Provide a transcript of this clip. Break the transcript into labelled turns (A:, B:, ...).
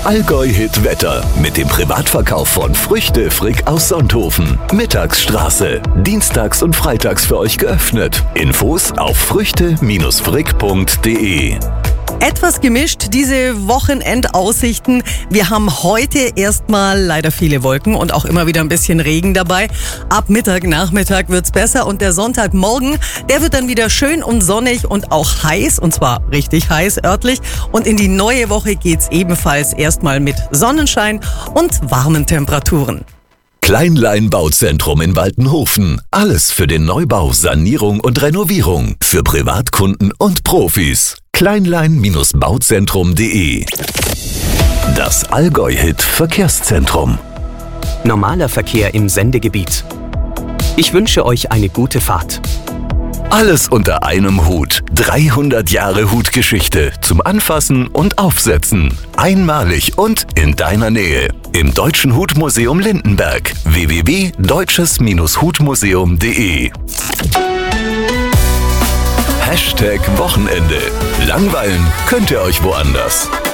A: Allgäu-Hit Wetter mit dem Privatverkauf von Früchte Frick aus Sonthofen. Mittagsstraße. Dienstags und freitags für euch geöffnet. Infos auf früchte-frick.de.
B: Etwas gemischt, diese Wochenendaussichten. Wir haben heute erstmal leider viele Wolken und auch immer wieder ein bisschen Regen dabei. Ab Mittag, Nachmittag wird's besser und der Sonntagmorgen, der wird dann wieder schön und sonnig und auch heiß, und zwar richtig heiß örtlich. Und in die neue Woche geht's ebenfalls erstmal mit Sonnenschein und warmen Temperaturen.
A: Kleinlein Bauzentrum in Waltenhofen. Alles für den Neubau, Sanierung und Renovierung. Für Privatkunden und Profis. Kleinlein-bauzentrum.de. Das Allgäu-Hit Verkehrszentrum.
C: Normaler Verkehr im Sendegebiet. Ich wünsche euch eine gute Fahrt.
A: Alles unter einem Hut. 300 Jahre Hutgeschichte zum Anfassen und Aufsetzen. Einmalig und in deiner Nähe. Im Deutschen Hutmuseum Lindenberg. www.deutsches-hutmuseum.de. #Wochenende. Langweilen könnt ihr euch woanders.